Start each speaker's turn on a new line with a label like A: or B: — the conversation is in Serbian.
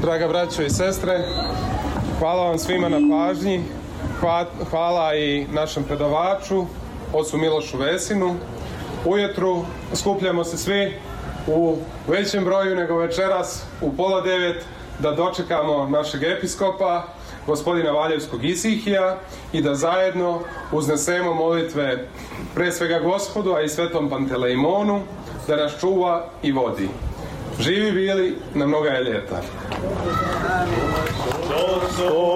A: Draga braćo i sestre, hvala vam svima na pažnji, hvala i našem predavaču, ocu Milošu Vesinu. Ujutru skupljamo se svi u većem broju nego večeras u 8:30 da dočekamo našeg episkopa, gospodina Valjevskog Isihija, i da zajedno uznesemo molitve pre svega Gospodu, a i Svetom Pantelejmonu, da nas čuva i vodi. Živi bili na mnoga je ljeta.